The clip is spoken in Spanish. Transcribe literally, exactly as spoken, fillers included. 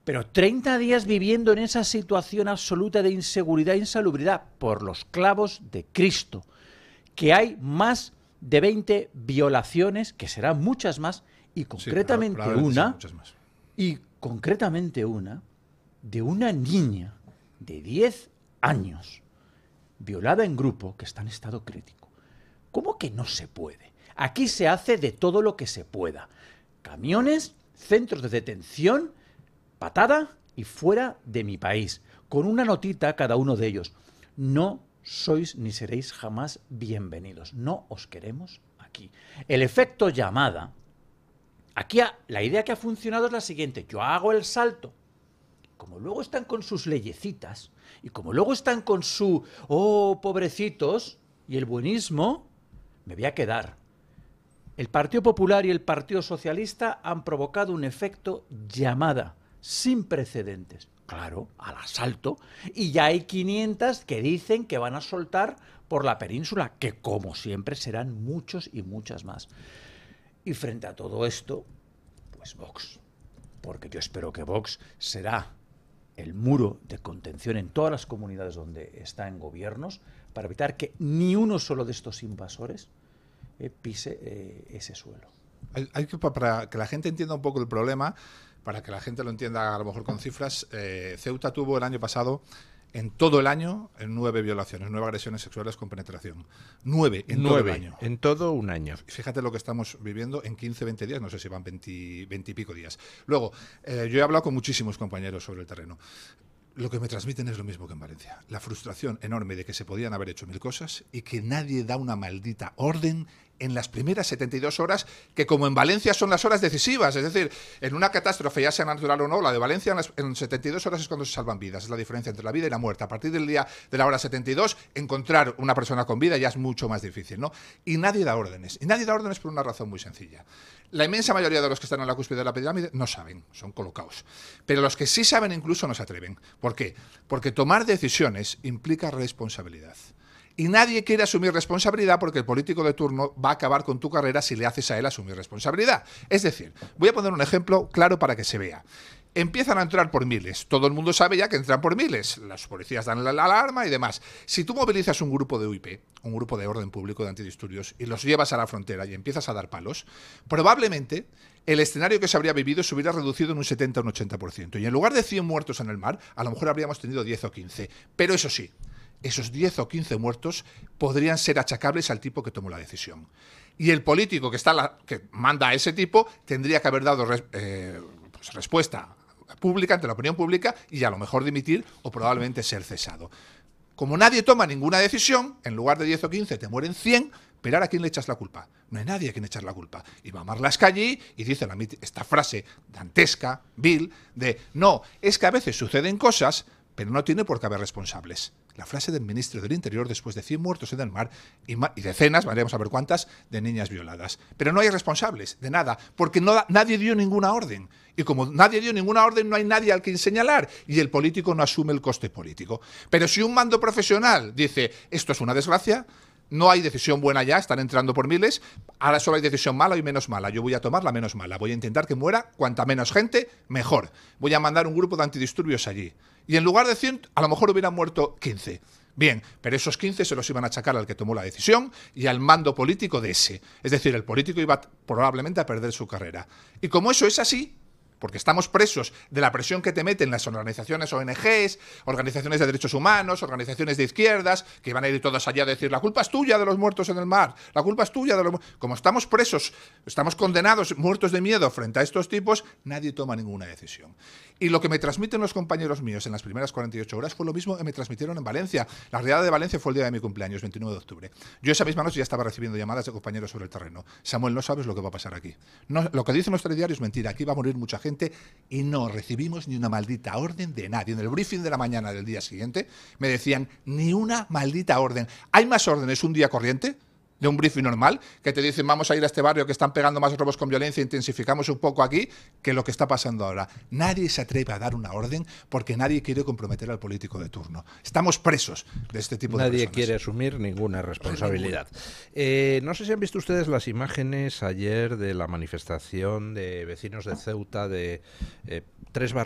Pero treinta días viviendo en esa situación absoluta de inseguridad e insalubridad por los clavos de Cristo, que hay más de veinte violaciones, que serán muchas más, y concretamente sí, una, más. y concretamente una, de una niña de diez años, violada en grupo, que está en estado crítico. ¿Cómo que no se puede? Aquí se hace de todo lo que se pueda. Camiones, centros de detención, patada y fuera de mi país. Con una notita cada uno de ellos. No sois ni seréis jamás bienvenidos. No os queremos aquí. El efecto llamada. Aquí ha, la idea que ha funcionado es la siguiente. Yo hago el salto. Como luego están con sus leyecitas y como luego están con su, oh, pobrecitos, y el buenismo, me voy a quedar. El Partido Popular y el Partido Socialista han provocado un efecto llamada sin precedentes. Claro, al asalto. Y ya hay quinientas que dicen que van a soltar por la península, que como siempre serán muchos y muchas más. Y frente a todo esto, pues Vox. Porque yo espero que Vox será el muro de contención en todas las comunidades donde está en gobiernos para evitar que ni uno solo de estos invasores eh, pise eh, ese suelo. Hay, hay que, para que la gente entienda un poco el problema, para que la gente lo entienda a lo mejor con cifras, eh, Ceuta tuvo el año pasado, en todo el año, en nueve violaciones, nueve agresiones sexuales con penetración. Nueve en nueve, todo el año. En todo un año. Fíjate lo que estamos viviendo en quince, veinte días, no sé si van veinte, veinte y pico días. Luego, eh, yo he hablado con muchísimos compañeros sobre el terreno. Lo que me transmiten es lo mismo que en Valencia. La frustración enorme de que se podían haber hecho mil cosas y que nadie da una maldita orden en las primeras setenta y dos horas, que como en Valencia son las horas decisivas. Es decir, en una catástrofe, ya sea natural o no, la de Valencia en, las, en setenta y dos horas es cuando se salvan vidas. Es la diferencia entre la vida y la muerte. A partir del día de la hora setenta y dos, encontrar una persona con vida ya es mucho más difícil, ¿no? Y nadie da órdenes. Y nadie da órdenes por una razón muy sencilla. La inmensa mayoría de los que están en la cúspide de la pirámide no saben, son colocados. Pero los que sí saben incluso no se atreven. ¿Por qué? Porque tomar decisiones implica responsabilidad. Y nadie quiere asumir responsabilidad porque el político de turno va a acabar con tu carrera si le haces a él asumir responsabilidad. Es decir, voy a poner un ejemplo claro para que se vea. Empiezan a entrar por miles. Todo el mundo sabe ya que entran por miles. Los policías dan la, la alarma y demás. Si tú movilizas un grupo de U I P, un grupo de orden público de antidisturbios, y los llevas a la frontera y empiezas a dar palos, probablemente el escenario que se habría vivido se hubiera reducido en un setenta o un ochenta por ciento. Y en lugar de cien muertos en el mar, a lo mejor habríamos tenido diez o quince. Pero eso sí, esos diez o quince muertos podrían ser achacables al tipo que tomó la decisión. Y el político que, está la, que manda a ese tipo tendría que haber dado res, eh, pues respuesta pública ante la opinión pública y a lo mejor dimitir o probablemente ser cesado. Como nadie toma ninguna decisión, en lugar de diez o quince te mueren cien, pero ahora ¿a quién le echas la culpa? No hay nadie a quien echar la culpa. Y va Marlaska allí y dice la, esta frase dantesca, vil, de no, es que a veces suceden cosas, pero no tiene por qué haber responsables. La frase del ministro del Interior después de cien muertos en el mar y, y decenas, veremos a ver cuántas, de niñas violadas. Pero no hay responsables de nada, porque no, nadie dio ninguna orden. Y como nadie dio ninguna orden, no hay nadie al que señalar. Y el político no asume el coste político. Pero si un mando profesional dice, esto es una desgracia, no hay decisión buena ya, están entrando por miles, ahora solo hay decisión mala y menos mala. Yo voy a tomar la menos mala, voy a intentar que muera cuanta menos gente, mejor. Voy a mandar un grupo de antidisturbios allí. Y en lugar de cien, a lo mejor hubieran muerto quince. Bien, pero esos quince se los iban a achacar al que tomó la decisión y al mando político de ese. Es decir, el político iba probablemente a perder su carrera. Y como eso es así, porque estamos presos de la presión que te meten las organizaciones O N Ges, organizaciones de derechos humanos, organizaciones de izquierdas, que van a ir todas allá a decir la culpa es tuya de los muertos en el mar, la culpa es tuya de los... Como estamos presos, estamos condenados, muertos de miedo frente a estos tipos, nadie toma ninguna decisión. Y lo que me transmiten los compañeros míos en las primeras cuarenta y ocho horas fue lo mismo que me transmitieron en Valencia. La realidad de Valencia fue el día de mi cumpleaños, veintinueve de octubre. Yo esa misma noche ya estaba recibiendo llamadas de compañeros sobre el terreno. Samuel, no sabes lo que va a pasar aquí. No, lo que dice nuestro diario es mentira. Aquí va a morir mucha gente y no recibimos ni una maldita orden de nadie. En el briefing de la mañana del día siguiente me decían ni una maldita orden. ¿Hay más órdenes un día corriente? De un briefing normal, que te dicen vamos a ir a este barrio que están pegando más robos con violencia, intensificamos un poco aquí, que lo que está pasando ahora. Nadie se atreve a dar una orden porque nadie quiere comprometer al político de turno. Estamos presos de este tipo de personas. Nadie quiere asumir ninguna responsabilidad. Eh, no sé si han visto ustedes las imágenes ayer de la manifestación de vecinos de Ceuta de eh, tres barrios